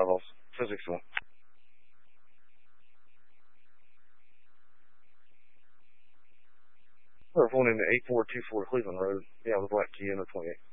Levels, 261. We're going into 8424 Cleveland Road. Yeah, the black Kia in the 28.